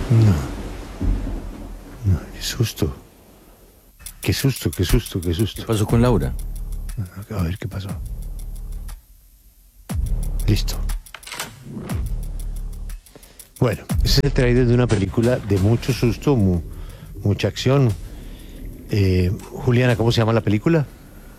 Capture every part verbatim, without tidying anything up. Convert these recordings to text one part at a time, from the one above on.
No, no, qué susto. Qué susto, qué susto, qué ¿Qué susto. pasó con Laura? A ver qué pasó. Listo. Bueno, ese es el trailer de una película de mucho susto, mu- mucha acción. Eh, Juliana, ¿cómo se llama la película?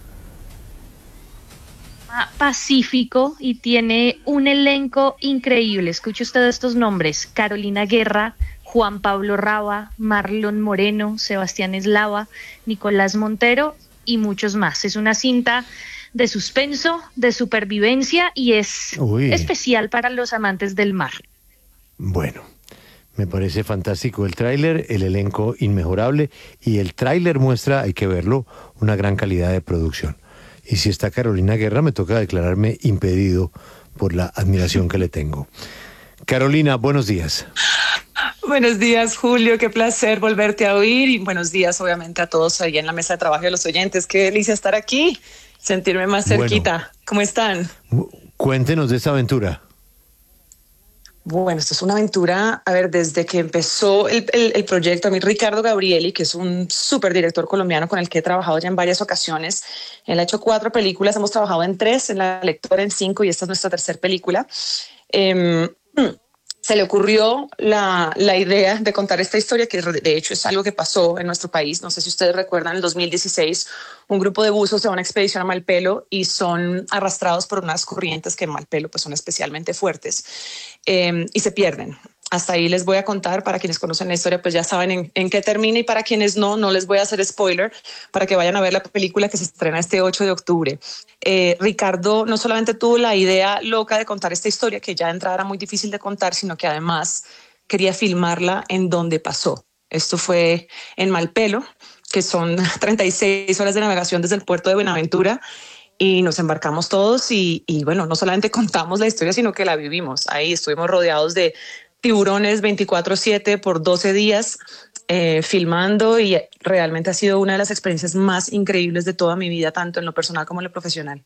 Pacífico y tiene un elenco increíble. Escuche usted estos nombres: Carolina Guerra, Juan Pablo Raba, Marlon Moreno, Sebastián Eslava, Nicolás Montero y muchos más. Es una cinta de suspenso, de supervivencia y es Uy, especial para los amantes del mar. bueno, me parece fantástico el tráiler, el elenco inmejorable y el tráiler muestra, hay que verlo, una gran calidad de producción. Y si está Carolina Guerra, me toca declararme impedido por la admiración que le tengo. Carolina, buenos días. Buenos días, Julio. Qué placer volverte a oír y buenos días, obviamente, a todos ahí en la mesa de trabajo y a los oyentes. Qué delicia estar aquí, sentirme más Bueno, cerquita. ¿Cómo están? cu- cuéntenos de esta aventura. Bueno, esto es una aventura, a ver, desde que empezó el, el, el proyecto, a mí Ricardo Gabrieli, que es un súper director colombiano con el que he trabajado ya en varias ocasiones. Él ha hecho cuatro películas, hemos trabajado en tres, en La Lectora en cinco y esta es nuestra tercera película. Eh, se le ocurrió la, la idea de contar esta historia, que de hecho es algo que pasó en nuestro país. No sé si ustedes recuerdan, en el dos mil dieciséis, un grupo de buzos se va a una expedición a Malpelo y son arrastrados por unas corrientes que en Malpelo pues, son especialmente fuertes eh, y se pierden. Hasta ahí les voy a contar. Para quienes conocen la historia, pues ya saben en, en qué termina, y para quienes no, no les voy a hacer spoiler para que vayan a ver la película que se estrena este ocho de octubre. Eh, Ricardo no solamente tuvo la idea loca de contar esta historia, que ya de entrada era muy difícil de contar, sino que además quería filmarla en donde pasó. Esto fue en Malpelo, que son treinta y seis horas de navegación desde el puerto de Buenaventura, y nos embarcamos todos y, y bueno, no solamente contamos la historia, sino que la vivimos. Ahí estuvimos rodeados de tiburones veinticuatro siete por doce días eh, filmando, y realmente ha sido una de las experiencias más increíbles de toda mi vida, tanto en lo personal como en lo profesional.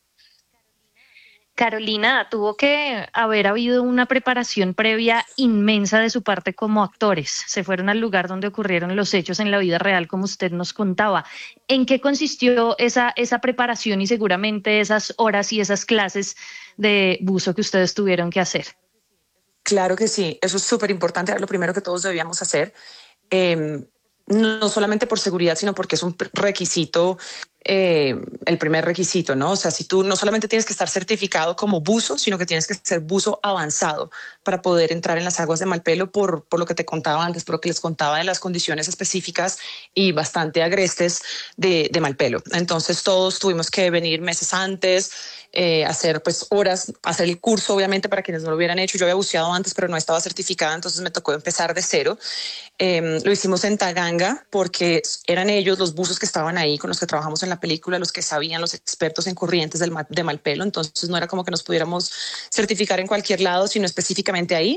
Carolina, tuvo que haber habido una preparación previa inmensa de su parte como actores. Se fueron al lugar donde ocurrieron los hechos en la vida real, como usted nos contaba. ¿En qué consistió esa, esa preparación y seguramente esas horas y esas clases de buzo que ustedes tuvieron que hacer? Claro que sí, eso es súper importante, era lo primero que todos debíamos hacer. Eh, no solamente por seguridad, sino porque es un requisito, eh, el primer requisito, ¿no? O sea, si tú no solamente tienes que estar certificado como buzo, sino que tienes que ser buzo avanzado para poder entrar en las aguas de Malpelo, por, por lo que te contaba antes, por lo que les contaba de las condiciones específicas y bastante agrestes de, de Malpelo. Entonces todos tuvimos que venir meses antes, eh, hacer pues horas, hacer el curso, obviamente, para quienes no lo hubieran hecho. Yo había buceado antes, pero no estaba certificada, entonces me tocó empezar de cero. Eh, lo hicimos en Taganga porque eran ellos, los buzos que estaban ahí con los que trabajamos en la película, los que sabían, los expertos en corrientes del, de Malpelo. Entonces no era como que nos pudiéramos certificar en cualquier lado, sino específicamente ahí.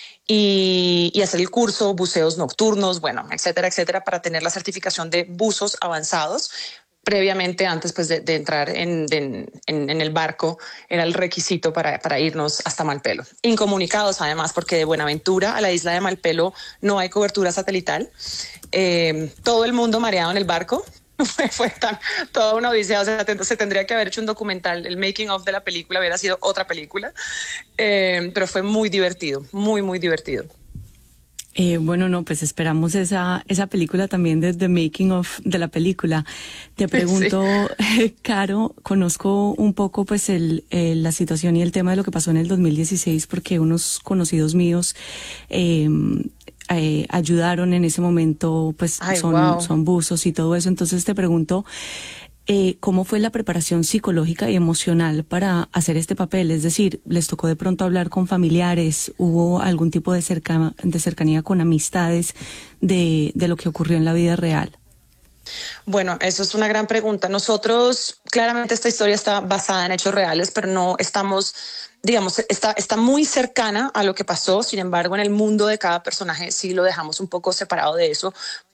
Y, y hacer el curso, buceos nocturnos, bueno, etcétera, etcétera, para tener la certificación de buzos avanzados. Previamente, antes pues, de, de entrar en, de, en, en el barco, era el requisito para, para irnos hasta Malpelo. Incomunicados, además, porque de Buenaventura a la isla de Malpelo no hay cobertura satelital. Eh, todo el mundo mareado en el barco. Fue, fue tan, toda una odisea. O sea, se tendría que haber hecho un documental. El making of de la película hubiera sido otra película. Eh, pero fue muy divertido, muy, muy divertido. Eh, bueno, no, pues esperamos esa, esa película también de The Making of de la película. Te pregunto, sí. Caro, conozco un poco pues el, el, la situación y el tema de lo que pasó en el dos mil dieciséis, porque unos conocidos míos eh, eh, ayudaron en ese momento, pues Ay, son, wow. son buzos y todo eso. Entonces te pregunto, Eh, ¿cómo fue la preparación psicológica y emocional para hacer este papel? Es decir, ¿les tocó de pronto hablar con familiares? ¿Hubo algún tipo de, cerca, de cercanía con amistades de, de lo que ocurrió en la vida real? Bueno, eso es una gran pregunta. Nosotros, claramente esta historia está basada en hechos reales, pero no estamos, digamos, está, está muy cercana a lo que pasó. Sin embargo, en el mundo de cada personaje sí lo dejamos un poco separado de eso,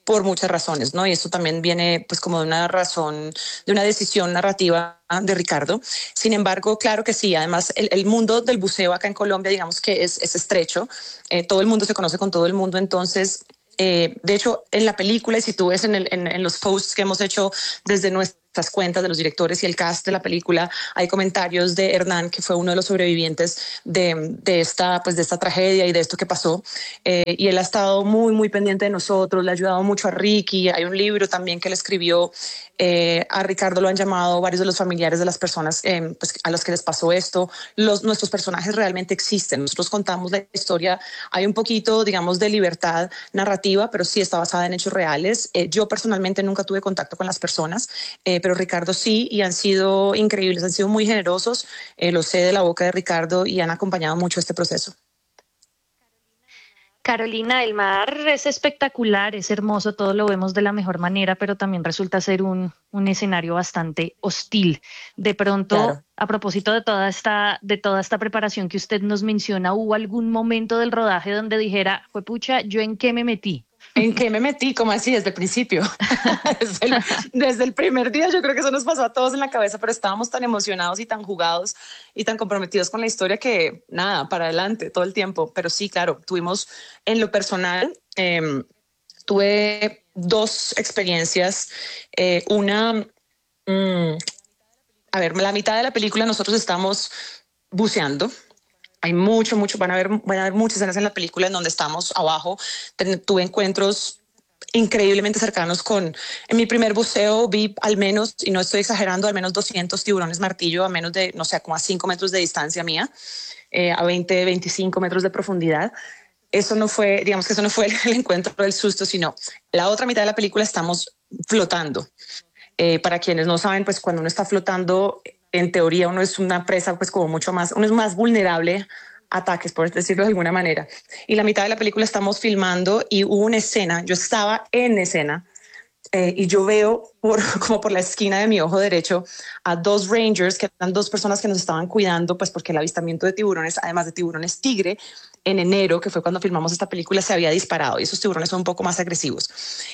por muchas razones, ¿no? Y esto también viene pues como de una razón, de una decisión narrativa de Ricardo. Sin embargo, claro que sí, además el, el mundo del buceo acá en Colombia, digamos que es, es estrecho, eh, todo el mundo se conoce con todo el mundo, entonces... Eh, de hecho, en la película, y si tú ves en, el, en, en los posts que hemos hecho desde nuestras cuentas de los directores y el cast de la película, hay comentarios de Hernán, que fue uno de los sobrevivientes de, de, esta, pues de esta tragedia y de esto que pasó. Eh, y él ha estado muy, muy pendiente de nosotros, le ha ayudado mucho a Ricky. Hay un libro también que él escribió. Eh, a Ricardo lo han llamado varios de los familiares de las personas eh, pues, a las que les pasó esto. Los, nuestros personajes realmente existen. Nosotros contamos la historia. Hay un poquito, digamos, de libertad narrativa, pero sí está basada en hechos reales. Eh, yo personalmente nunca tuve contacto con las personas, eh, pero Ricardo sí, y han sido increíbles, han sido muy generosos. Eh, lo sé de la boca de Ricardo y han acompañado mucho este proceso. Carolina, el mar es espectacular, es hermoso, todo lo vemos de la mejor manera, pero también resulta ser un, un escenario bastante hostil. De pronto, claro. A propósito de toda esta, de toda esta preparación que usted nos menciona, ¿hubo algún momento del rodaje donde dijera, fue pucha, ¿yo en qué me metí? ¿En qué me metí? ¿Cómo así? Desde el principio. desde, el, desde el primer día yo creo que eso nos pasó a todos en la cabeza, pero estábamos tan emocionados y tan jugados y tan comprometidos con la historia que nada, para adelante todo el tiempo. Pero sí, claro, tuvimos en lo personal, eh, tuve dos experiencias. Eh, una, mmm, a ver, la mitad de la película nosotros estamos buceando. Hay mucho, mucho, van a haber, van a haber muchas escenas en la película en donde estamos abajo. Tuve encuentros increíblemente cercanos con, en mi primer buceo vi al menos, y no estoy exagerando, al menos doscientos tiburones martillo a menos de, no sé, como a cinco metros de distancia mía, eh, a veinte, veinticinco metros de profundidad. Eso no fue, digamos que eso no fue el, el encuentro del susto, sino la otra mitad de la película estamos flotando. Eh, para quienes no saben, pues cuando uno está flotando, en teoría uno es una presa pues como mucho más, uno es más vulnerable a ataques, por decirlo de alguna manera. Y la mitad de la película estamos filmando y hubo una escena, yo estaba en escena eh, y yo veo por, como por la esquina de mi ojo derecho a dos rangers, que eran dos personas que nos estaban cuidando, pues porque el avistamiento de tiburones, además de tiburones tigre, en enero, que fue cuando filmamos esta película, se había disparado y esos tiburones son un poco más agresivos.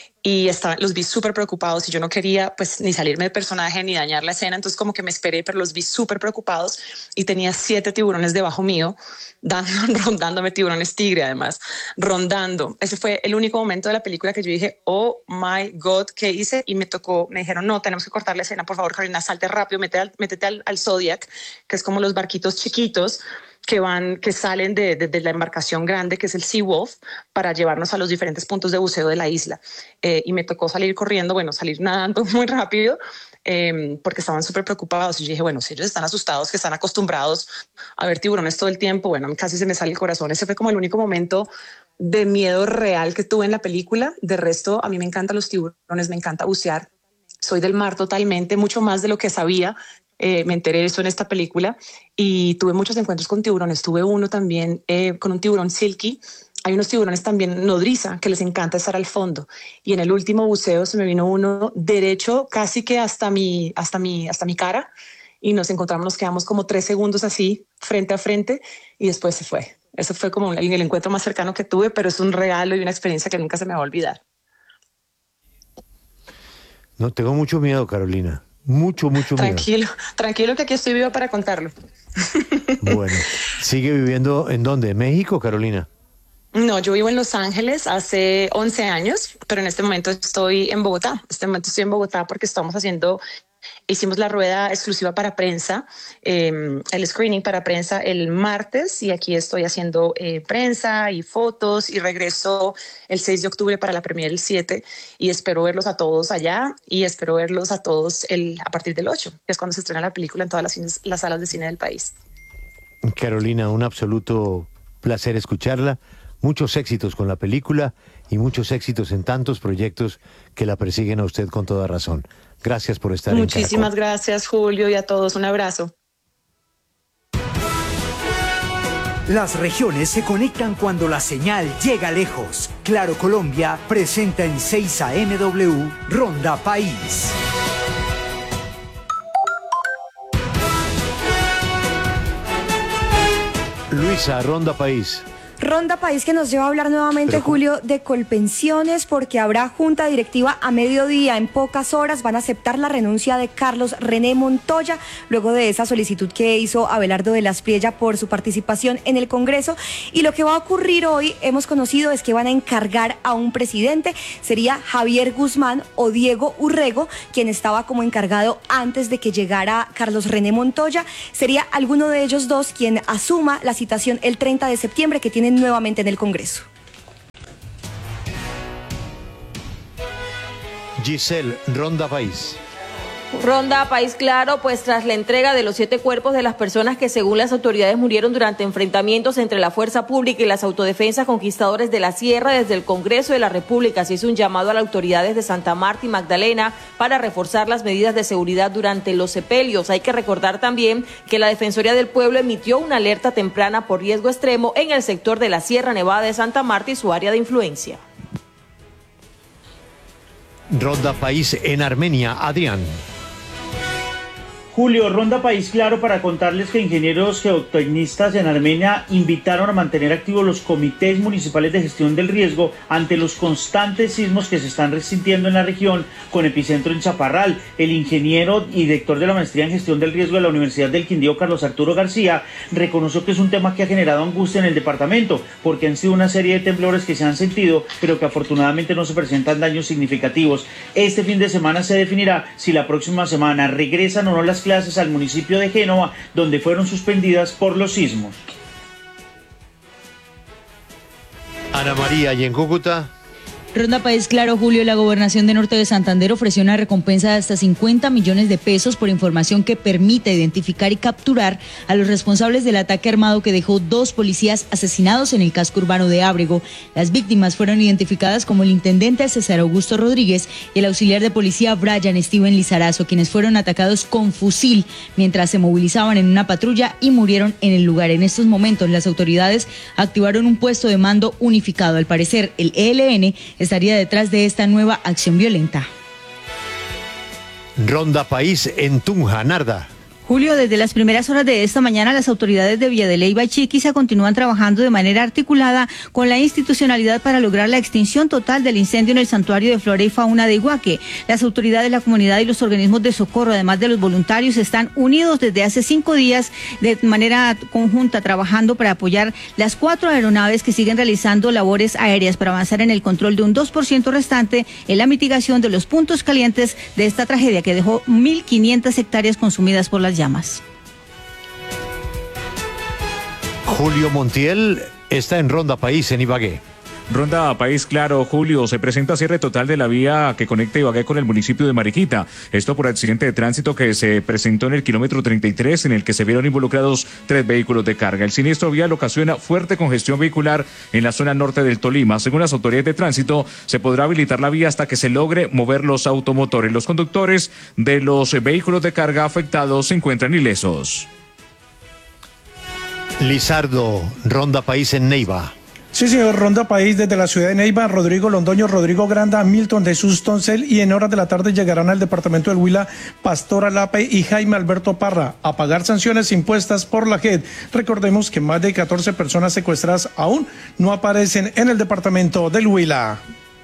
Y estaban, los vi súper preocupados y yo no quería pues ni salirme de personaje ni dañar la escena, entonces como que me esperé, pero los vi súper preocupados y tenía siete tiburones debajo mío, dando, rondándome, tiburones tigre además, rondando. Ese fue el único momento de la película que yo dije, oh my God, ¿qué hice? Y me tocó, me dijeron, no, tenemos que cortar la escena, por favor, Carolina, salte rápido, métete al, métete al, al Zodiac, que es como los barquitos chiquitos, que van, que salen de, de, de la embarcación grande, que es el Seawolf, para llevarnos a los diferentes puntos de buceo de la isla. Eh, y me tocó salir corriendo, bueno, salir nadando muy rápido, eh, porque estaban súper preocupados. Y yo dije, bueno, si ellos están asustados, que están acostumbrados a ver tiburones todo el tiempo, bueno, casi se me sale el corazón. Ese fue como el único momento de miedo real que tuve en la película. De resto, a mí me encantan los tiburones, me encanta bucear. Soy del mar totalmente, mucho más de lo que sabía. Eh, me enteré de eso en esta película y tuve muchos encuentros con tiburones. Tuve uno también eh, con un tiburón silky. Hay unos tiburones también nodriza que les encanta estar al fondo. Y en el último buceo se me vino uno derecho casi que hasta mi, hasta mi, hasta mi cara y nos encontramos, nos quedamos como tres segundos así frente a frente y después se fue. Eso fue como el, el encuentro más cercano que tuve, pero es un regalo y una experiencia que nunca se me va a olvidar. No, tengo mucho miedo, Carolina. Mucho, mucho miedo. Tranquilo, tranquilo que aquí estoy viva para contarlo. Bueno, ¿sigue viviendo en dónde? ¿En México, Carolina? No, yo vivo en Los Ángeles hace once años, pero en este momento estoy en Bogotá. En este momento estoy en Bogotá porque estamos haciendo, hicimos la rueda exclusiva para prensa, eh, el screening para prensa el martes y aquí estoy haciendo eh, prensa y fotos y regreso el seis de octubre para la premiere el siete y espero verlos a todos allá y espero verlos a todos el, a partir del ocho, que es cuando se estrena la película en todas las, cines, las salas de cine del país. Carolina, un absoluto placer escucharla. Muchos éxitos con la película y muchos éxitos en tantos proyectos que la persiguen a usted con toda razón. Gracias por estar Muchísimas en Muchísimas gracias, Julio, y a todos. Un abrazo. Las regiones se conectan cuando la señal llega lejos. Claro Colombia presenta en seis A M W Ronda País. Luisa, Ronda País. Ronda País que nos lleva a hablar nuevamente, Pero, Julio, de Colpensiones, porque habrá junta directiva a mediodía. En pocas horas van a aceptar la renuncia de Carlos René Montoya, luego de esa solicitud que hizo Abelardo de las Priella por su participación en el Congreso. Y lo que va a ocurrir hoy, hemos conocido, es que van a encargar a un presidente. Sería Javier Guzmán o Diego Urrego, quien estaba como encargado antes de que llegara Carlos René Montoya. Sería alguno de ellos dos quien asuma la citación el treinta de septiembre, que tiene nuevamente en el Congreso. Giselle, Ronda País. Ronda País Claro, pues tras la entrega de los siete cuerpos de las personas que según las autoridades murieron durante enfrentamientos entre la fuerza pública y las autodefensas conquistadores de la sierra, desde el Congreso de la República se hizo un llamado a las autoridades de Santa Marta y Magdalena para reforzar las medidas de seguridad durante los sepelios. Hay que recordar también que la Defensoría del Pueblo emitió una alerta temprana por riesgo extremo en el sector de la Sierra Nevada de Santa Marta y su área de influencia. Ronda País en Armenia, Adrián. Julio, Ronda País Claro para contarles que ingenieros geotecnistas en Armenia invitaron a mantener activos los comités municipales de gestión del riesgo ante los constantes sismos que se están resintiendo en la región, con epicentro en Chaparral. El ingeniero y director de la maestría en gestión del riesgo de la Universidad del Quindío, Carlos Arturo García, reconoció que es un tema que ha generado angustia en el departamento, porque han sido una serie de temblores que se han sentido, pero que afortunadamente no se presentan daños significativos. Este fin de semana se definirá si la próxima semana regresan o no las clases al municipio de Génova, donde fueron suspendidas por los sismos. Ana María, y en Cúcuta. Ronda País Claro, Julio, la Gobernación de Norte de Santander ofreció una recompensa de hasta cincuenta millones de pesos por información que permita identificar y capturar a los responsables del ataque armado que dejó dos policías asesinados en el casco urbano de Ábrego. Las víctimas fueron identificadas como el intendente César Augusto Rodríguez y el auxiliar de policía Brian Steven Lizarazo, quienes fueron atacados con fusil mientras se movilizaban en una patrulla y murieron en el lugar. En estos momentos, las autoridades activaron un puesto de mando unificado. Al parecer, el E L N estaría detrás de esta nueva acción violenta. Ronda País en Tunja, Narda. Julio, desde las primeras horas de esta mañana, las autoridades de Villa de Leyva y Chiquiza continúan trabajando de manera articulada con la institucionalidad para lograr la extinción total del incendio en el santuario de flora y fauna de Iguaque. Las autoridades, la comunidad y los organismos de socorro, además de los voluntarios, están unidos desde hace cinco días de manera conjunta, trabajando para apoyar las cuatro aeronaves que siguen realizando labores aéreas para avanzar en el control de un dos por ciento restante en la mitigación de los puntos calientes de esta tragedia que dejó mil quinientas hectáreas consumidas por las llamas. Julio Montiel está en Ronda País en Ibagué. Ronda País Claro, Julio, se presenta cierre total de la vía que conecta Ibagué con el municipio de Mariquita. Esto por accidente de tránsito que se presentó en el kilómetro treinta y tres, en el que se vieron involucrados tres vehículos de carga. El siniestro vial ocasiona fuerte congestión vehicular en la zona norte del Tolima. Según las autoridades de tránsito, se podrá habilitar la vía hasta que se logre mover los automotores. Los conductores de los vehículos de carga afectados se encuentran ilesos. Lizardo, Ronda País en Neiva. Sí, señor, Ronda País desde la ciudad de Neiva, Rodrigo Londoño, Rodrigo Granda, Milton de Sus Toncel, y en horas de la tarde llegarán al departamento del Huila Pastora Lape y Jaime Alberto Parra a pagar sanciones impuestas por la J E D. Recordemos que más de catorce personas secuestradas aún no aparecen en el departamento del Huila.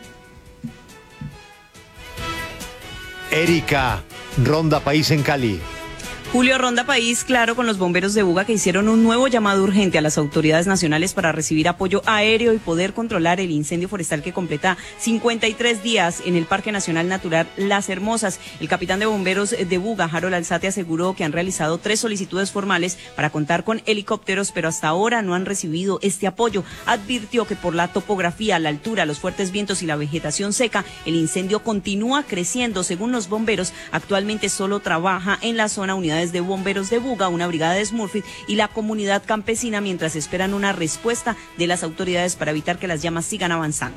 Erika, Ronda País en Cali. Julio, Ronda País Claro con los bomberos de Buga, que hicieron un nuevo llamado urgente a las autoridades nacionales para recibir apoyo aéreo y poder controlar el incendio forestal que completa cincuenta y tres días en el Parque Nacional Natural Las Hermosas. El capitán de bomberos de Buga, Harold Alzate, aseguró que han realizado tres solicitudes formales para contar con helicópteros, pero hasta ahora no han recibido este apoyo. Advirtió que por la topografía, la altura, los fuertes vientos y la vegetación seca, el incendio continúa creciendo. Según los bomberos, actualmente solo trabaja en la zona unidades de bomberos de Buga, una brigada de Smurfit y la comunidad campesina, mientras esperan una respuesta de las autoridades para evitar que las llamas sigan avanzando.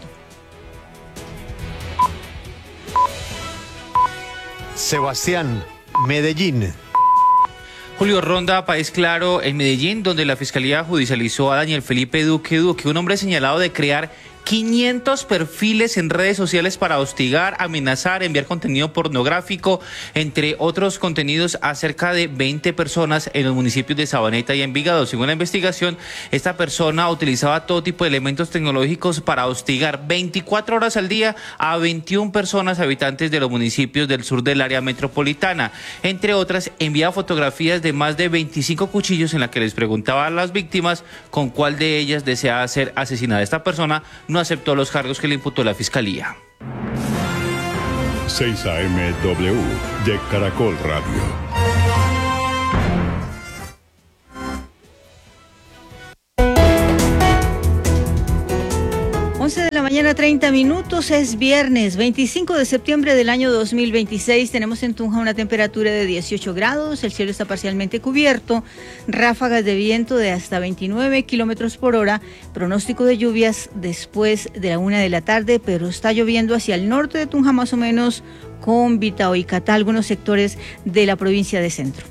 Sebastián, Medellín. Julio, Ronda País Claro en Medellín, donde la Fiscalía judicializó a Daniel Felipe Duque Duque, un hombre señalado de crear quinientos perfiles en redes sociales para hostigar, amenazar, enviar contenido pornográfico, entre otros contenidos a cerca de veinte personas en los municipios de Sabaneta y Envigado. Según la investigación, esta persona utilizaba todo tipo de elementos tecnológicos para hostigar veinticuatro horas al día a veintiuna personas habitantes de los municipios del sur del área metropolitana. Entre otras, enviaba fotografías de más de veinticinco cuchillos en la que les preguntaba a las víctimas con cuál de ellas deseaba ser asesinada. Esta persona no aceptó los cargos que le imputó la fiscalía. seis A M W de Caracol Radio. once de la mañana, treinta minutos, es viernes veinticinco de septiembre del año dos mil veintiséis. Tenemos en Tunja una temperatura de dieciocho grados, el cielo está parcialmente cubierto, ráfagas de viento de hasta veintinueve kilómetros por hora, pronóstico de lluvias después de la una de la tarde, pero está lloviendo hacia el norte de Tunja, más o menos con Vitao y Catá, algunos sectores de la provincia de Centro.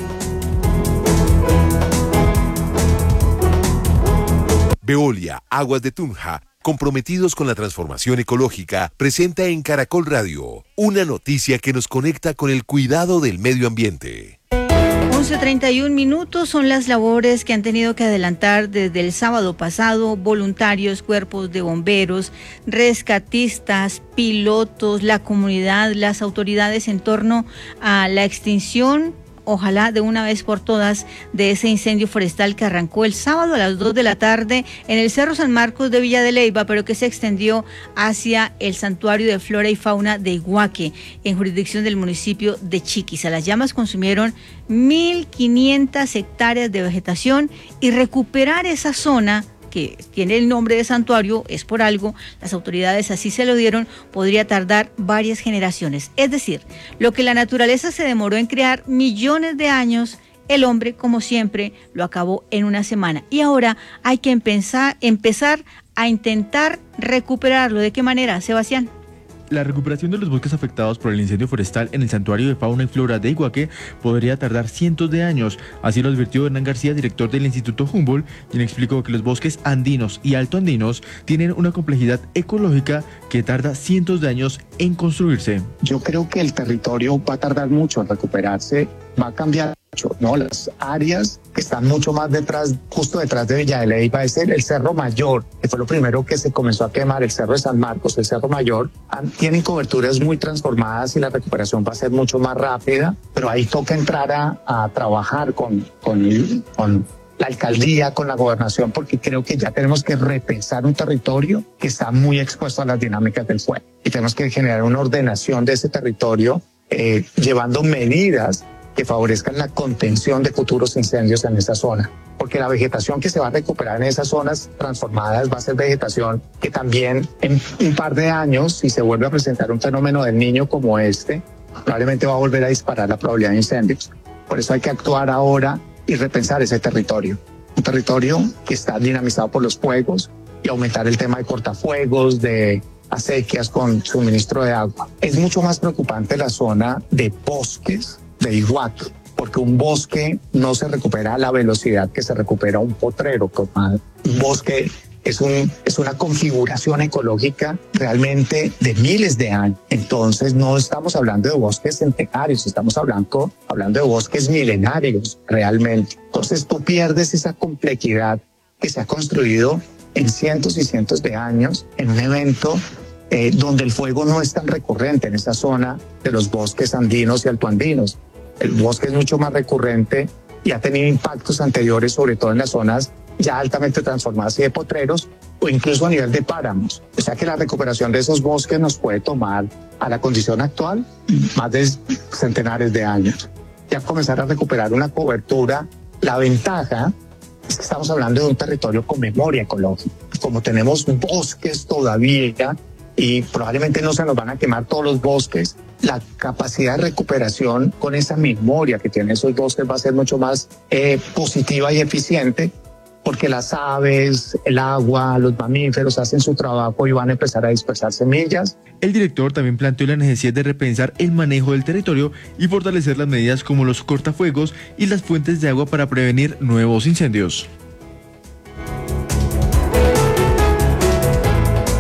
Veolia, Aguas de Tunja, comprometidos con la transformación ecológica, presenta en Caracol Radio una noticia que nos conecta con el cuidado del medio ambiente. once treinta y un minutos son las labores que han tenido que adelantar desde el sábado pasado voluntarios, cuerpos de bomberos, rescatistas, pilotos, la comunidad, las autoridades en torno a la extinción, ojalá de una vez por todas, de ese incendio forestal que arrancó el sábado a las dos de la tarde en el Cerro San Marcos de Villa de Leyva, pero que se extendió hacia el Santuario de Flora y Fauna de Iguaque, en jurisdicción del municipio de Chiquiza. Las llamas consumieron mil quinientas hectáreas de vegetación y recuperar esa zona que tiene el nombre de santuario, es por algo, las autoridades así se lo dieron, podría tardar varias generaciones. Es decir, lo que la naturaleza se demoró en crear millones de años, el hombre, como siempre, lo acabó en una semana. Y ahora hay que empezar, empezar a intentar recuperarlo. ¿De qué manera, Sebastián? La recuperación de los bosques afectados por el incendio forestal en el Santuario de Fauna y Flora de Iguaque podría tardar cientos de años. Así lo advirtió Hernán García, director del Instituto Humboldt, quien explicó que los bosques andinos y altoandinos tienen una complejidad ecológica que tarda cientos de años en construirse. Yo creo que el territorio va a tardar mucho en recuperarse, va a cambiar mucho, ¿no? Las áreas que están mucho más detrás, justo detrás de Villa de Leyva, es el, el Cerro Mayor, que fue lo primero que se comenzó a quemar, el Cerro de San Marcos, el Cerro Mayor, han, tienen coberturas muy transformadas y la recuperación va a ser mucho más rápida, pero ahí toca entrar a, a trabajar con, con, con la alcaldía, con la gobernación, porque creo que ya tenemos que repensar un territorio que está muy expuesto a las dinámicas del fuego y tenemos que generar una ordenación de ese territorio, eh, llevando medidas que favorezcan la contención de futuros incendios en esa zona, porque la vegetación que se va a recuperar en esas zonas transformadas va a ser vegetación que también en un par de años, si se vuelve a presentar un fenómeno del Niño como este, probablemente va a volver a disparar la probabilidad de incendios. Por eso hay que actuar ahora y repensar ese territorio, un territorio que está dinamizado por los fuegos y aumentar el tema de cortafuegos, de acequias con suministro de agua. Es mucho más preocupante la zona de bosques de Iguaque, porque un bosque no se recupera a la velocidad que se recupera un potrero. Un bosque es, un, es una configuración ecológica realmente de miles de años. Entonces no estamos hablando de bosques centenarios, estamos hablando, hablando de bosques milenarios realmente. Entonces tú pierdes esa complejidad que se ha construido en cientos y cientos de años en un evento eh, donde el fuego no es tan recurrente en esa zona de los bosques andinos y altoandinos. El bosque es mucho más recurrente y ha tenido impactos anteriores, sobre todo en las zonas ya altamente transformadas y de potreros, o incluso a nivel de páramos. O sea que la recuperación de esos bosques nos puede tomar, a la condición actual, más de centenares de años. Ya comenzar a recuperar una cobertura. La ventaja es que estamos hablando de un territorio con memoria ecológica. Como tenemos bosques todavía y probablemente no se nos van a quemar todos los bosques, la capacidad de recuperación con esa memoria que tienen esos bosques va a ser mucho más eh, positiva y eficiente, porque las aves, el agua, los mamíferos hacen su trabajo y van a empezar a dispersar semillas. El director también planteó la necesidad de repensar el manejo del territorio y fortalecer las medidas como los cortafuegos y las fuentes de agua para prevenir nuevos incendios.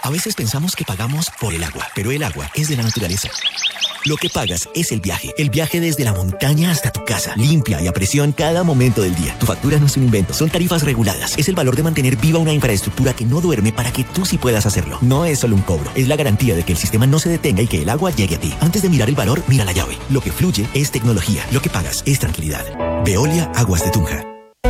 A veces pensamos que pagamos por el agua, pero el agua es de la naturaleza. Lo que pagas es el viaje. El viaje desde la montaña hasta tu casa. Limpia y a presión cada momento del día. Tu factura no es un invento. Son tarifas reguladas. Es el valor de mantener viva una infraestructura que no duerme para que tú sí puedas hacerlo. No es solo un cobro. Es la garantía de que el sistema no se detenga y que el agua llegue a ti. Antes de mirar el valor, mira la llave. Lo que fluye es tecnología. Lo que pagas es tranquilidad. Veolia Aguas de Tunja.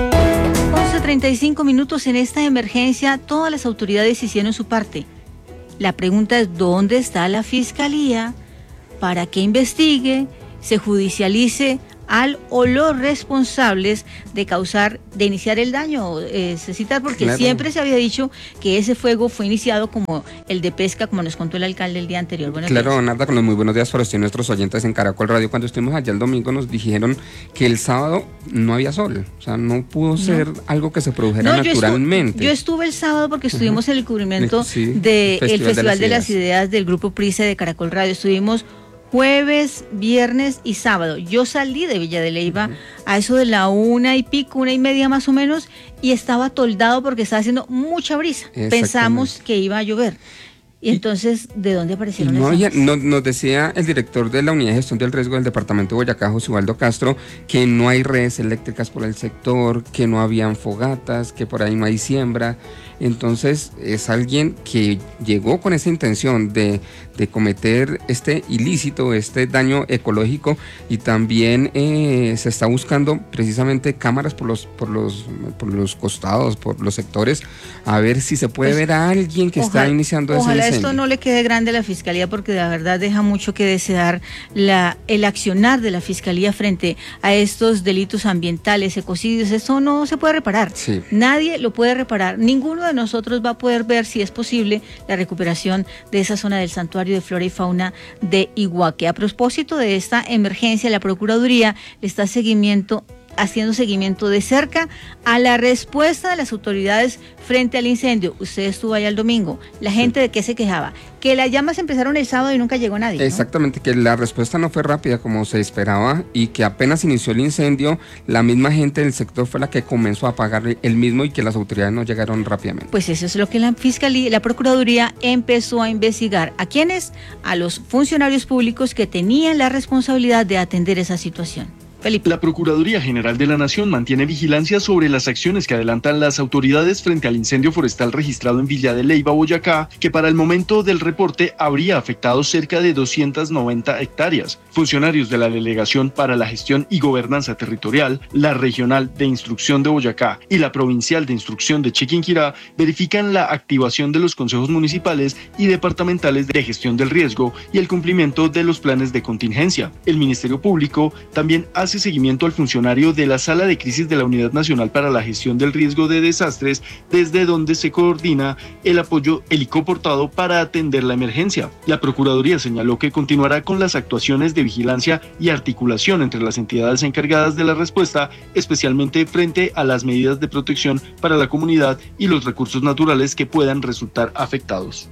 once treinta y cinco minutos. En esta emergencia, todas las autoridades hicieron su parte. La pregunta es, ¿dónde está la fiscalía para que investigue, se judicialice al o los responsables de causar, de iniciar el daño, eh, Cecitar, porque claro, siempre se había dicho que ese fuego fue iniciado como el de pesca, como nos contó el alcalde el día anterior? Buenos claro, días. Narda, con los muy buenos días para usted y nuestros oyentes en Caracol Radio. Cuando estuvimos allá el domingo nos dijeron que el sábado no había sol, o sea, no pudo ser no. algo que se produjera no, naturalmente. Yo estuve, yo estuve el sábado porque estuvimos uh-huh. en el cubrimiento sí, del de Festival, Festival de, las, de las Ideas del Grupo Price de Caracol Radio. Estuvimos jueves, viernes y sábado. Yo salí de Villa de Leyva uh-huh. a eso de la una y pico, una y media más o menos, y estaba toldado porque estaba haciendo mucha brisa. Pensamos que iba a llover. Y entonces, ¿de dónde aparecieron no, esas? No, nos decía el director de la Unidad de Gestión del Riesgo del Departamento de Boyacá, José Ubaldo Castro, que no hay redes eléctricas por el sector, que no habían fogatas, que por ahí no hay siembra. Entonces, es alguien que llegó con esa intención de, de cometer este ilícito, este daño ecológico, y también eh, se está buscando precisamente cámaras por los, por los, por los costados, por los sectores, a ver si se puede pues, ver a alguien que ojalá, está iniciando ese incendio. Esto no le quede grande a la Fiscalía, porque de verdad deja mucho que desear la, el accionar de la Fiscalía frente a estos delitos ambientales, ecocidios. Eso no se puede reparar. Sí. Nadie lo puede reparar. Ninguno de nosotros va a poder ver si es posible la recuperación de esa zona del santuario de flora y fauna de Iguaque. A propósito de esta emergencia, la Procuraduría le está seguimiento haciendo seguimiento de cerca a la respuesta de las autoridades frente al incendio. Usted estuvo allá el domingo. ¿La gente sí. de qué se quejaba? Que las llamas empezaron el sábado y nunca llegó nadie, ¿no? Exactamente, que la respuesta no fue rápida como se esperaba y que apenas inició el incendio, la misma gente del sector fue la que comenzó a apagar el mismo y que las autoridades no llegaron rápidamente. Pues eso es lo que la Fiscalía, la Procuraduría empezó a investigar. ¿A quiénes? A los funcionarios públicos que tenían la responsabilidad de atender esa situación. Felipe. La Procuraduría General de la Nación mantiene vigilancia sobre las acciones que adelantan las autoridades frente al incendio forestal registrado en Villa de Leyva, Boyacá, que para el momento del reporte habría afectado cerca de doscientas noventa hectáreas. Funcionarios de la Delegación para la Gestión y Gobernanza Territorial, la Regional de Instrucción de Boyacá y la Provincial de Instrucción de Chiquinquirá verifican la activación de los consejos municipales y departamentales de gestión del riesgo y el cumplimiento de los planes de contingencia. El Ministerio Público también hace seguimiento al funcionario de la Sala de Crisis de la Unidad Nacional para la Gestión del Riesgo de Desastres, desde donde se coordina el apoyo helicoportado para atender la emergencia. La Procuraduría señaló que continuará con las actuaciones de vigilancia y articulación entre las entidades encargadas de la respuesta, especialmente frente a las medidas de protección para la comunidad y los recursos naturales que puedan resultar afectados.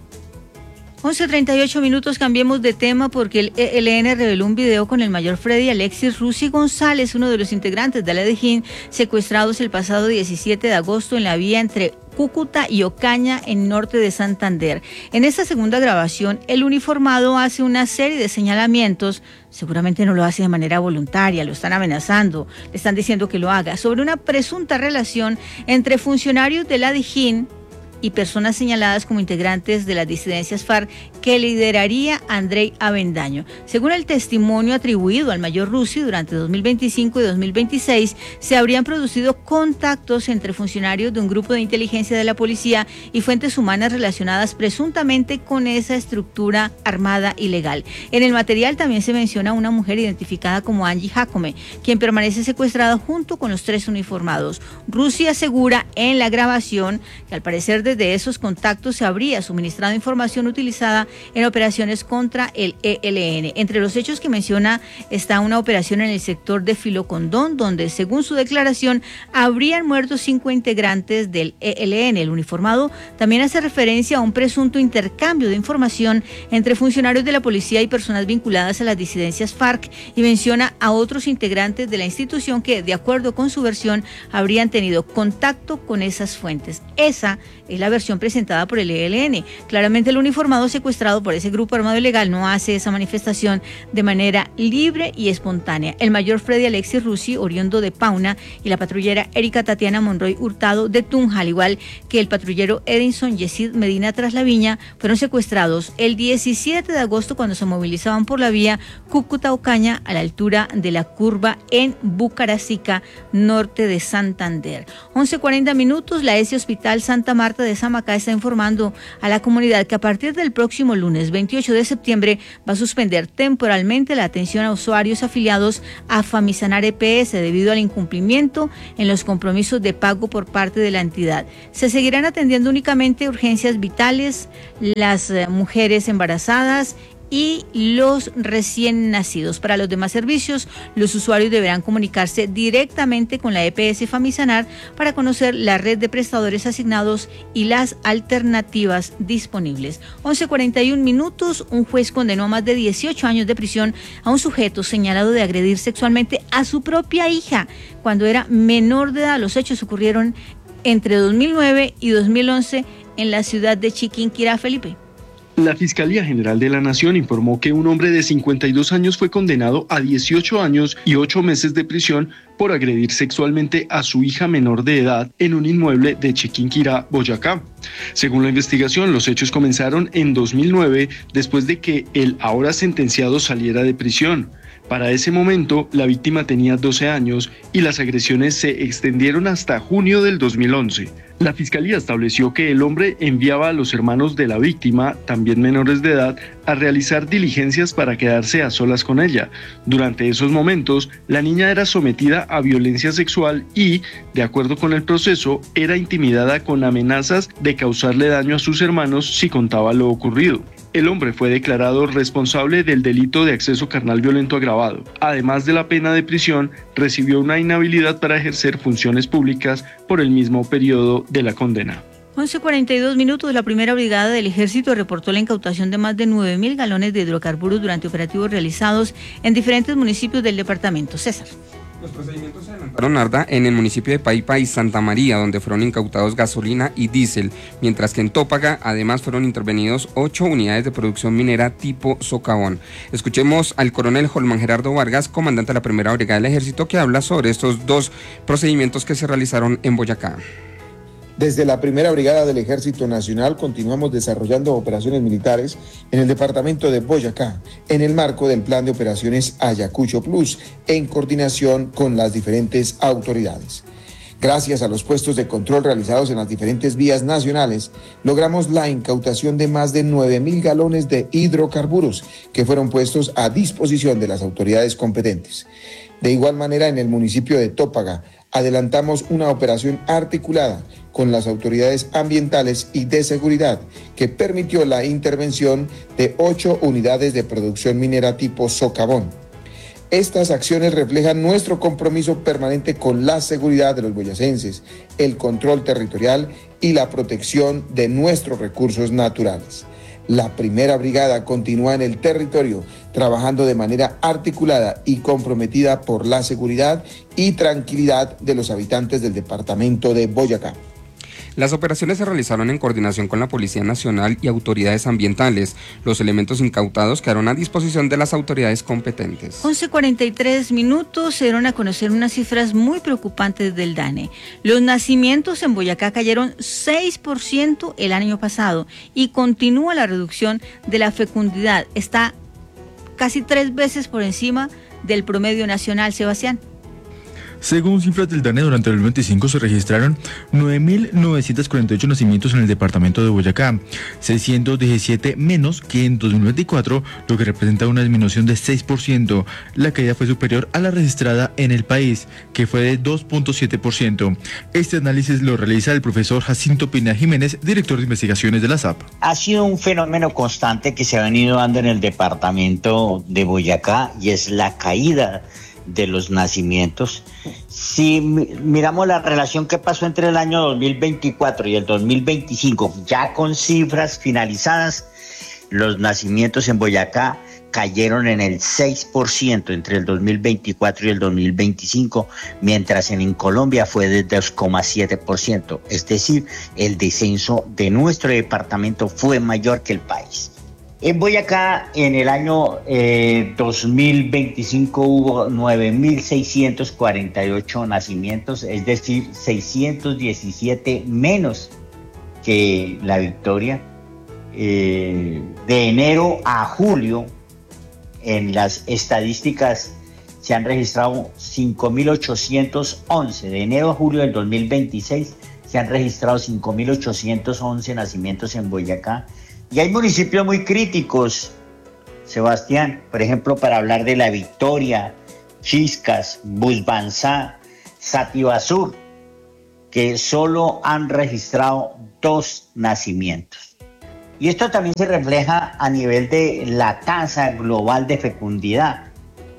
once treinta y ocho minutos, cambiemos de tema porque el E L N reveló un video con el mayor Freddy Alexis Rusi González, uno de los integrantes de la DIJÍN, secuestrados el pasado diecisiete de agosto en la vía entre Cúcuta y Ocaña, en norte de Santander. En esta segunda grabación, el uniformado hace una serie de señalamientos, seguramente no lo hace de manera voluntaria, lo están amenazando, le están diciendo que lo haga, sobre una presunta relación entre funcionarios de la DIJÍN y personas señaladas como integrantes de las disidencias FARC que lideraría Andrei Avendaño. Según el testimonio atribuido al mayor Rusi, durante dos mil veinticinco y dos mil veintiséis se habrían producido contactos entre funcionarios de un grupo de inteligencia de la policía y fuentes humanas relacionadas presuntamente con esa estructura armada ilegal. En el material también se menciona a una mujer identificada como Angie Jacome, quien permanece secuestrada junto con los tres uniformados. Rusi asegura en la grabación que al parecer desde esos contactos se habría suministrado información utilizada en operaciones contra el E L N. Entre los hechos que menciona está una operación en el sector de Filocondón, donde según su declaración habrían muerto cinco integrantes del E L N. El uniformado también hace referencia a un presunto intercambio de información entre funcionarios de la policía y personas vinculadas a las disidencias FARC y menciona a otros integrantes de la institución que, de acuerdo con su versión, habrían tenido contacto con esas fuentes. Esa es es la versión presentada por el E L N. Claramente el uniformado secuestrado por ese grupo armado ilegal no hace esa manifestación de manera libre y espontánea. El mayor Freddy Alexis Russi, oriundo de Pauna, y la patrullera Erika Tatiana Monroy Hurtado de Tunja, al igual que el patrullero Edinson Yesid Medina Traslaviña, fueron secuestrados el diecisiete de agosto cuando se movilizaban por la vía Cúcuta-Ocaña a la altura de la curva en Bucaracica, norte de Santander. once cuarenta minutos, la E S I Hospital Santa Marta de Samacá está informando a la comunidad que a partir del próximo lunes veintiocho de septiembre va a suspender temporalmente la atención a usuarios afiliados a Famisanar E P S debido al incumplimiento en los compromisos de pago por parte de la entidad. Se seguirán atendiendo únicamente urgencias vitales, las eh, mujeres embarazadas y los recién nacidos. Para los demás servicios, los usuarios deberán comunicarse directamente con la E P S Famisanar para conocer la red de prestadores asignados y las alternativas disponibles. once cuarenta y un minutos, un juez condenó a más de dieciocho años de prisión a un sujeto señalado de agredir sexualmente a su propia hija cuando era menor de edad. Los hechos ocurrieron entre dos mil nueve y dos mil once en la ciudad de Chiquinquirá, Felipe. La Fiscalía General de la Nación informó que un hombre de cincuenta y dos años fue condenado a dieciocho años y ocho meses de prisión por agredir sexualmente a su hija menor de edad en un inmueble de Chiquinquirá, Boyacá. Según la investigación, los hechos comenzaron en dos mil nueve, después de que el ahora sentenciado saliera de prisión. Para ese momento, la víctima tenía doce años y las agresiones se extendieron hasta junio del dos mil once. La Fiscalía estableció que el hombre enviaba a los hermanos de la víctima, también menores de edad, a realizar diligencias para quedarse a solas con ella. Durante esos momentos, la niña era sometida a violencia sexual y, de acuerdo con el proceso, era intimidada con amenazas de causarle daño a sus hermanos si contaba lo ocurrido. El hombre fue declarado responsable del delito de acceso carnal violento agravado. Además de la pena de prisión, recibió una inhabilidad para ejercer funciones públicas por el mismo periodo de la condena. once cuarenta y dos minutos, la primera brigada del ejército reportó la incautación de más de nueve mil galones de hidrocarburos durante operativos realizados en diferentes municipios del departamento. César. Los procedimientos se adelantaron, Arda, en el municipio de Paipa y Santa María, donde fueron incautados gasolina y diésel, mientras que en Tópaga además fueron intervenidos ocho unidades de producción minera tipo socavón. Escuchemos al coronel Holman Gerardo Vargas, comandante de la primera brigada del ejército, que habla sobre estos dos procedimientos que se realizaron en Boyacá. Desde la primera brigada del Ejército Nacional continuamos desarrollando operaciones militares en el departamento de Boyacá, en el marco del plan de operaciones Ayacucho Plus, en coordinación con las diferentes autoridades. Gracias a los puestos de control realizados en las diferentes vías nacionales, logramos la incautación de más de nueve mil galones de hidrocarburos que fueron puestos a disposición de las autoridades competentes. De igual manera, en el municipio de Tópaga, adelantamos una operación articulada con las autoridades ambientales y de seguridad que permitió la intervención de ocho unidades de producción minera tipo socavón. Estas acciones reflejan nuestro compromiso permanente con la seguridad de los boyacenses, el control territorial y la protección de nuestros recursos naturales. La primera brigada continúa en el territorio trabajando de manera articulada y comprometida por la seguridad y tranquilidad de los habitantes del departamento de Boyacá. Las operaciones se realizaron en coordinación con la Policía Nacional y autoridades ambientales. Los elementos incautados quedaron a disposición de las autoridades competentes. once cuarenta y tres minutos, se dieron a conocer unas cifras muy preocupantes del DANE. Los nacimientos en Boyacá cayeron seis por ciento el año pasado y continúa la reducción de la fecundidad. Está casi tres veces por encima del promedio nacional, Sebastián. Según cifras del DANE, durante el dos mil veinticinco se registraron nueve mil novecientos cuarenta y ocho nacimientos en el departamento de Boyacá, seiscientos diecisiete menos que en dos mil veinticuatro, lo que representa una disminución de seis por ciento. La caída fue superior a la registrada en el país, que fue de dos punto siete por ciento. Este análisis lo realiza el profesor Jacinto Pina Jiménez, director de investigaciones de la S A P. Ha sido un fenómeno constante que se ha venido dando en el departamento de Boyacá y es la caída de los nacimientos. Si miramos la relación que pasó entre el año dos mil veinticuatro y el dos mil veinticinco, ya con cifras finalizadas, Los nacimientos en Boyacá cayeron en el seis por ciento entre el dos mil veinticuatro y el dos mil veinticinco, mientras en, en Colombia fue de dos coma siete por ciento. Es decir, el descenso de nuestro departamento fue mayor que el país. En Boyacá, en el año eh, dos mil veinticinco hubo nueve mil seiscientos cuarenta y ocho nacimientos, es decir, seiscientos diecisiete menos que La Victoria. Eh, de enero a julio, en las estadísticas se han registrado cinco mil ochocientos once. De enero a julio del dos mil veintiséis se han registrado cinco mil ochocientos once nacimientos en Boyacá. Y hay municipios muy críticos, Sebastián, por ejemplo, para hablar de La Victoria, Chiscas, Busbanzá, Satibasur, que solo han registrado dos nacimientos. Y esto también se refleja a nivel de la tasa global de fecundidad.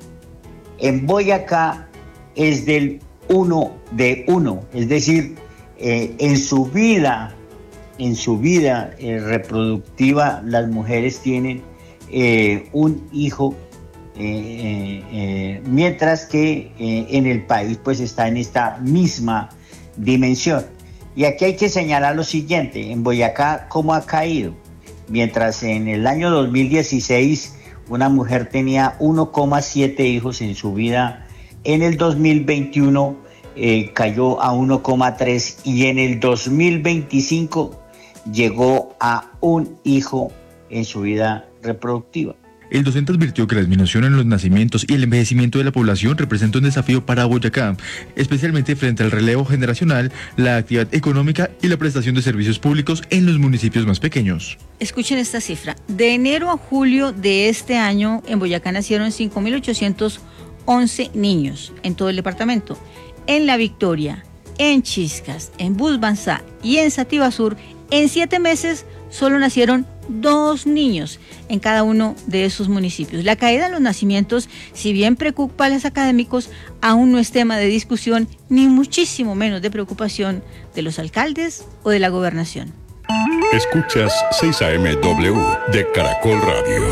En Boyacá es del uno de uno, es decir, eh, en su vida, en su vida eh, reproductiva, las mujeres tienen eh, un hijo, eh, eh, eh, mientras que eh, en el país pues está en esta misma dimensión. Y aquí hay que señalar lo siguiente: en Boyacá, ¿cómo ha caído? Mientras en el año dos mil dieciséis una mujer tenía uno coma siete hijos en su vida, en el dos mil veintiuno eh, cayó a uno coma tres y en el dos mil veinticinco llegó a un hijo en su vida reproductiva. El docente advirtió que la disminución en los nacimientos y el envejecimiento de la población representa un desafío para Boyacá, especialmente frente al relevo generacional, la actividad económica y la prestación de servicios públicos en los municipios más pequeños. Escuchen esta cifra. De enero a julio de este año, en Boyacá nacieron cinco mil ochocientos once niños en todo el departamento. En La Victoria, en Chiscas, en Busbanzá y en Satibasur, en siete meses solo nacieron dos niños en cada uno de esos municipios. La caída de los nacimientos, si bien preocupa a los académicos, aún no es tema de discusión, ni muchísimo menos de preocupación de los alcaldes o de la gobernación. Escuchas seis A M W de Caracol Radio.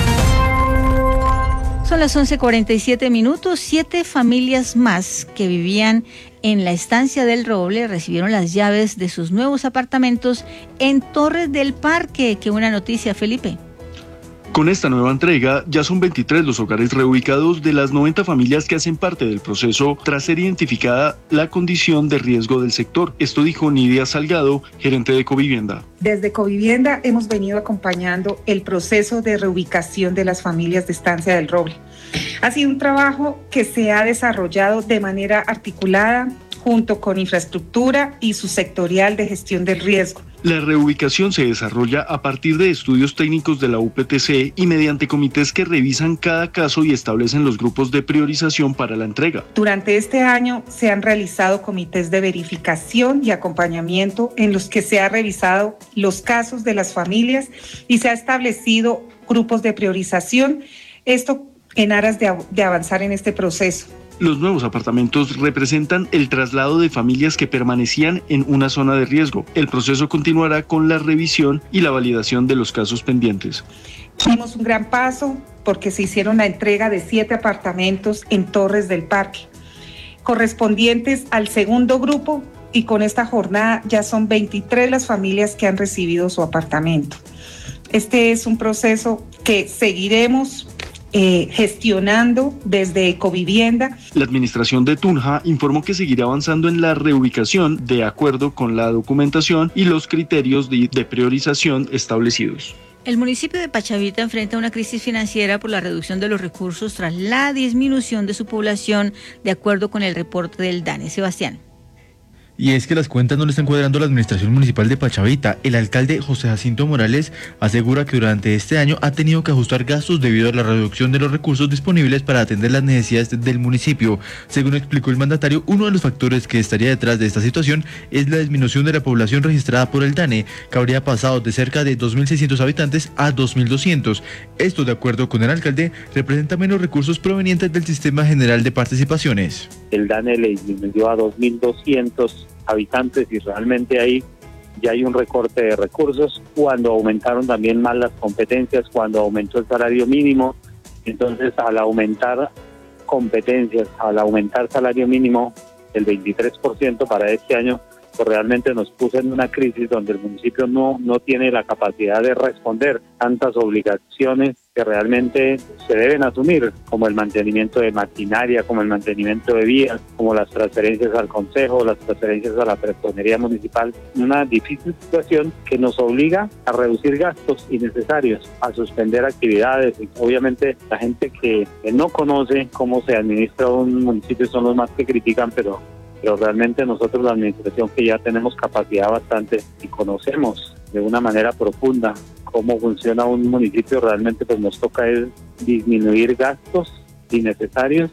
Son las once cuarenta y siete minutos. Siete familias más que vivían en la estancia del Roble recibieron las llaves de sus nuevos apartamentos en Torres del Parque. Qué buena noticia, Felipe. Con esta nueva entrega, ya son veintitrés los hogares reubicados de las noventa familias que hacen parte del proceso tras ser identificada la condición de riesgo del sector. Esto dijo Nidia Salgado, gerente de Ecovivienda. Desde Ecovivienda hemos venido acompañando el proceso de reubicación de las familias de Estancia del Roble. Ha sido un trabajo que se ha desarrollado de manera articulada junto con infraestructura y su sectorial de gestión del riesgo. La reubicación se desarrolla a partir de estudios técnicos de la U P T C y mediante comités que revisan cada caso y establecen los grupos de priorización para la entrega. Durante este año se han realizado comités de verificación y acompañamiento en los que se han revisado los casos de las familias y se ha establecido grupos de priorización, esto en aras de, de avanzar en este proceso. Los nuevos apartamentos representan el traslado de familias que permanecían en una zona de riesgo. El proceso continuará con la revisión y la validación de los casos pendientes. Dimos un gran paso porque se hicieron la entrega de siete apartamentos en Torres del Parque, correspondientes al segundo grupo, y con esta jornada ya son veintitrés las familias que han recibido su apartamento. Este es un proceso que seguiremos Eh, gestionando desde Ecovivienda. La administración de Tunja informó que seguirá avanzando en la reubicación de acuerdo con la documentación y los criterios de, de priorización establecidos. El municipio de Pachavita enfrenta una crisis financiera por la reducción de los recursos tras la disminución de su población, de acuerdo con el reporte del DANE. Sebastián. Y es que las cuentas no le están cuadrando a la administración municipal de Pachavita. El alcalde José Jacinto Morales asegura que durante este año ha tenido que ajustar gastos debido a la reducción de los recursos disponibles para atender las necesidades del municipio. Según explicó el mandatario, uno de los factores que estaría detrás de esta situación es la disminución de la población registrada por el DANE, que habría pasado de cerca de dos mil seiscientos habitantes a dos mil doscientos. Esto, de acuerdo con el alcalde, representa menos recursos provenientes del Sistema General de Participaciones. El DANE le disminuyó a dos mil doscientos habitantes y realmente ahí ya hay un recorte de recursos, cuando aumentaron también más las competencias, cuando aumentó el salario mínimo. Entonces, al aumentar competencias, al aumentar salario mínimo el veintitrés por ciento para este año, pues realmente nos puso en una crisis donde el municipio no, no tiene la capacidad de responder tantas obligaciones que realmente se deben asumir, como el mantenimiento de maquinaria, como el mantenimiento de vías, como las transferencias al consejo, las transferencias a la personería municipal. Una difícil situación que nos obliga a reducir gastos innecesarios, a suspender actividades. Y obviamente la gente que, que no conoce cómo se administra un municipio son los más que critican, pero pero realmente nosotros, la administración, que ya tenemos capacidad bastante y conocemos de una manera profunda cómo funciona un municipio, realmente pues nos toca es disminuir gastos innecesarios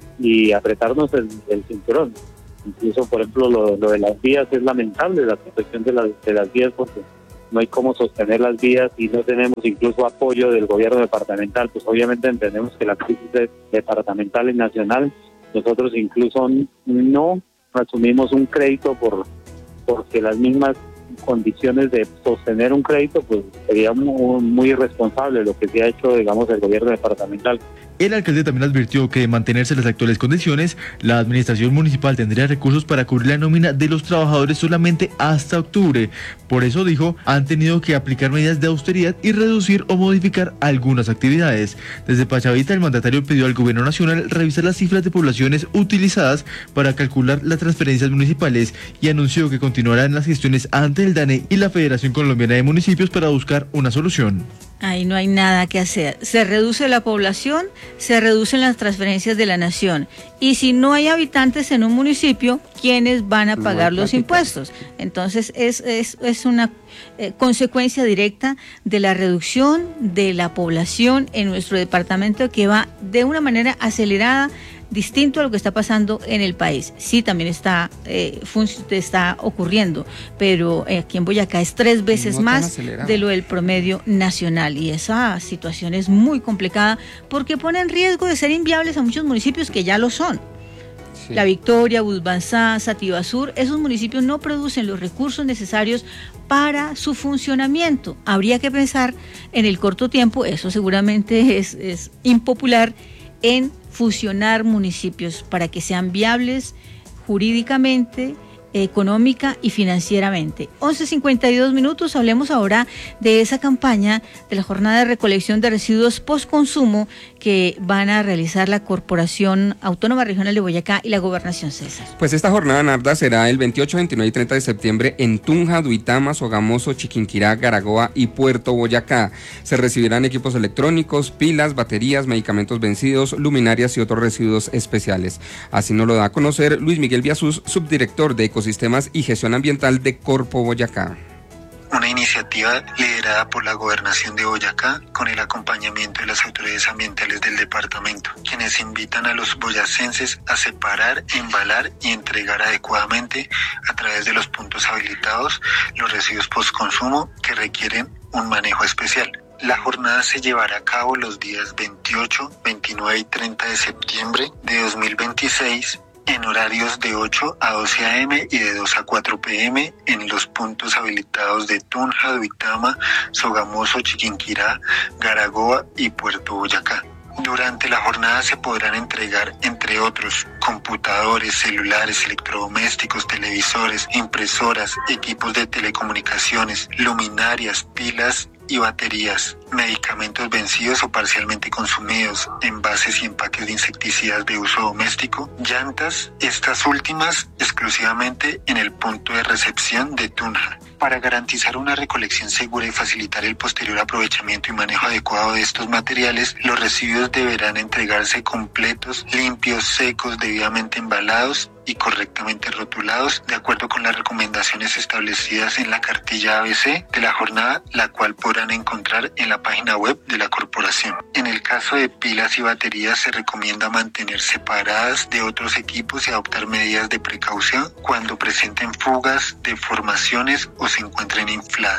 y apretarnos el, el cinturón. Incluso, por ejemplo, lo, lo de las vías es lamentable, la protección de las, de las vías, porque no hay cómo sostener las vías y no tenemos incluso apoyo del gobierno departamental. Pues obviamente entendemos que la crisis es departamental y nacional. Nosotros incluso no asumimos un crédito por porque las mismas condiciones de sostener un crédito pues sería muy, muy irresponsable lo que se ha hecho, digamos, el gobierno departamental. El alcalde también advirtió que de mantenerse las actuales condiciones, la administración municipal tendría recursos para cubrir la nómina de los trabajadores solamente hasta octubre. Por eso, dijo, han tenido que aplicar medidas de austeridad y reducir o modificar algunas actividades. Desde Pachavita, el mandatario pidió al gobierno nacional revisar las cifras de poblaciones utilizadas para calcular las transferencias municipales y anunció que continuarán las gestiones ante el DANE y la Federación Colombiana de Municipios para buscar una solución. Ahí no hay nada que hacer. Se reduce la población, se reducen las transferencias de la nación. Y si no hay habitantes en un municipio, ¿quiénes van a pagar los impuestos? Entonces es, es, es una eh, consecuencia directa de la reducción de la población en nuestro departamento, que va de una manera acelerada, distinto a lo que está pasando en el país. Sí, también está eh, está ocurriendo, pero aquí en Boyacá es tres veces no más de lo del promedio nacional, y esa situación es muy complicada porque pone en riesgo de ser inviables a muchos municipios que ya lo son. Sí. La Victoria, Busbanzá, Sativa Sur, esos municipios no producen los recursos necesarios para su funcionamiento. Habría que pensar en el corto tiempo, eso seguramente es, es impopular, en fusionar municipios para que sean viables jurídicamente, económica y financieramente. once cincuenta y dos minutos, hablemos ahora de esa campaña de la jornada de recolección de residuos postconsumo que van a realizar la Corporación Autónoma Regional de Boyacá y la Gobernación, César. Pues esta jornada, Narda, será el veintiocho, veintinueve y treinta de septiembre en Tunja, Duitama, Sogamoso, Chiquinquirá, Garagoa y Puerto Boyacá. Se recibirán equipos electrónicos, pilas, baterías, medicamentos vencidos, luminarias y otros residuos especiales. Así nos lo da a conocer Luis Miguel Biasús, subdirector de Ecosistemas y Gestión Ambiental de Corpo Boyacá. Una iniciativa liderada por la Gobernación de Boyacá con el acompañamiento de las autoridades ambientales del departamento, quienes invitan a los boyacenses a separar, embalar y entregar adecuadamente a través de los puntos habilitados los residuos postconsumo que requieren un manejo especial. La jornada se llevará a cabo los días veintiocho, veintinueve y treinta de septiembre de dos mil veintiséis en horarios de ocho a doce a eme y de dos a cuatro pe eme en los puntos habilitados de Tunja, Duitama, Sogamoso, Chiquinquirá, Garagoa y Puerto Boyacá. Durante la jornada se podrán entregar, entre otros, computadores, celulares, electrodomésticos, televisores, impresoras, equipos de telecomunicaciones, luminarias, pilas y baterías, medicamentos vencidos o parcialmente consumidos, envases y empaques de insecticidas de uso doméstico, llantas, estas últimas exclusivamente en el punto de recepción de Tunja. Para garantizar una recolección segura y facilitar el posterior aprovechamiento y manejo adecuado de estos materiales, los residuos deberán entregarse completos, limpios, secos, debidamente embalados y correctamente rotulados, de acuerdo con las recomendaciones establecidas en la cartilla A B C de la jornada, la cual podrán encontrar en la página web de la corporación. En el caso de pilas y baterías, se recomienda mantener separadas de otros equipos y adoptar medidas de precaución cuando presenten fugas, deformaciones o se encuentren infladas.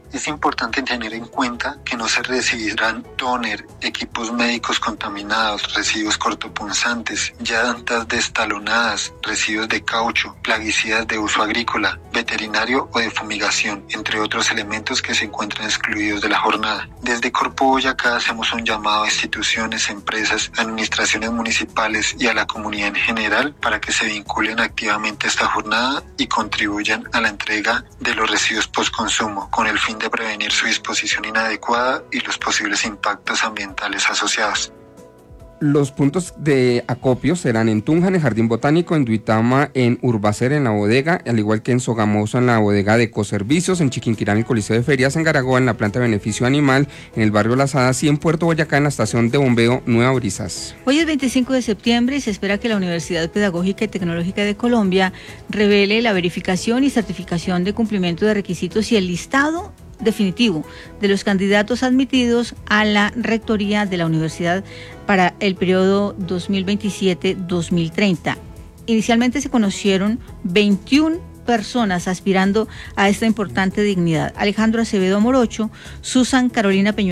Es importante tener en cuenta que no se recibirán tóner, equipos médicos contaminados, residuos cortopunzantes, llantas destalonadas, residuos de caucho, plaguicidas de uso agrícola, veterinario o de fumigación, entre otros elementos que se encuentran excluidos de la jornada. Desde Corpo Boyacá hacemos un llamado a instituciones, empresas, administraciones municipales y a la comunidad en general para que se vinculen activamente a esta jornada y contribuyan a la entrega de los residuos postconsumo con el fin de prevenir su disposición inadecuada y los posibles impactos ambientales asociados. Los puntos de acopio serán en Tunja, en el Jardín Botánico, en Duitama, en Urbacer, en la bodega, al igual que en Sogamoso, en la bodega de Ecoservicios, en Chiquinquirá, en el Coliseo de Ferias, en Garagoa, en la planta de beneficio animal, en el barrio Las Hadas y en Puerto Boyacá, en la estación de bombeo Nueva Brisas. Hoy es veinticinco de septiembre y se espera que la Universidad Pedagógica y Tecnológica de Colombia revele la verificación y certificación de cumplimiento de requisitos y el listado definitivo de los candidatos admitidos a la rectoría de la universidad para el periodo dos mil veintisiete dos mil treinta. Inicialmente se conocieron veintiuna personas aspirando a esta importante dignidad. Alejandro Acevedo Morocho, Susan Carolina Peña